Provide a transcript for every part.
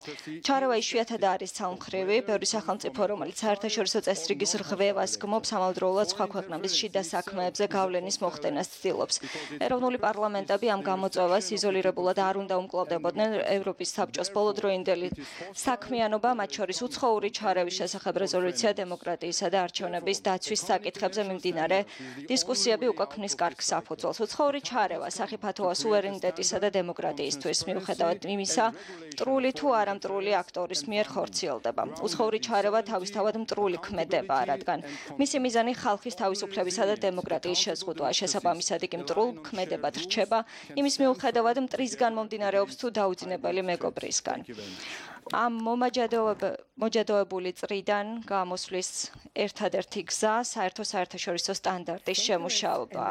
ჩარევა იშვიათად არის ცალმხრივი, ბევრი სახელმწიფო, რომელიც საერთაშორისო წესრიგის რღვევას გმობს, ამავდროულად სხვა ქვეყნების შიდა საქმეებზე გავლენის მოხდენას ცდილობს. ეროვნული პარლამენტები ამ გამოწვევას იზოლირებულად არ უნდა უმკლავდებოდნენ. ევროპის საბჭოს ბოლოდროინდელი საქმიანობა, მათ შორის უცხოური ჩარევის შესახებ რეზოლუცია დემოკრატიისა და არჩევნების დაცვის საკითხებზე მიმდინარე დისკუსიები უკვე ქმნის კარგ საფუძველს. უცხოური ჩარევა სახიფათოა სუვერენიტეტისა და დემოკრატიისთვის, მიუხედავად იმისა, მტრული თუ არა მტრული აქტორის მიერ ხორციელდება. უცხოური ჩარევა თავისთავად მტრული ქმედება, რადგან მისი მიზანი ხალხის თავისუფლებისა და დემოკრატიის შეზღუდვაა. შესაბამისად, იგი მტრულ ქმედებად რჩება, იმის მიუხედავად მტრისგან მომდინარეობს თუ დაუძინებელი მეგობრისგან. ამ მომაჯადოებული წრიდან გამოსვლის ერთადერთი გზა საერთო საერთაშორისო სტანდარტის შემუშავება.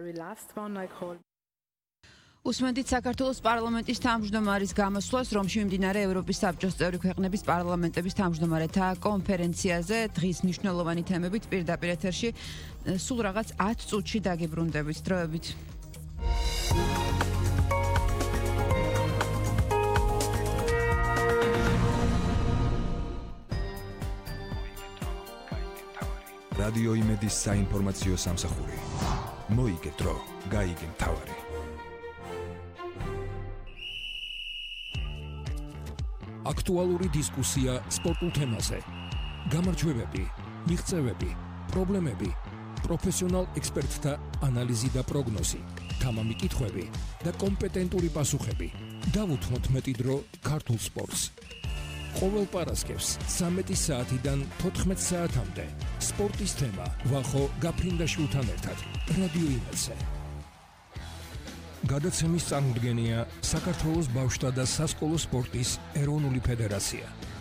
უსმენთ საქართველოს პარლამენტის თავმჯდომარის გამოსვლას რომში მიმდინარე ევროპის საბჭოს წევრი ქვეყნების პარლამენტების თავმჯდომარეთა კონფერენციაზე დღის მნიშვნელოვანი თემებით პირდაპირ ეთერში სულ რაღაც 10 წუთში დაგიბრუნდებით. დროებით. რადიო იმედის საინფორმაციო სამსახური. მოიგე დრო, გაიგე მთავარი. აქტუალური დისკუსია სპორტულ თემაზე. გამარჯვებები, მიღწევები, პრობლემები, პროფესიონალ ექსპერტთა ანალიზი და პროგნოზი, თამამი კითხვები და კომპეტენტური პასუხები. დავუთმოთ მეტი დრო ქართულ სპორტს. ყოველ პარასკევს 13 საათიდან 14 საათამდე სპორტის თემა ვახო გაფრინდაშვილთან ერთად რადიო იმედზე. გადაცემის წარმოდგენია საქართველოს ბავშვთა და სასკოლო სპორტის ეროვნული ფედერაცია.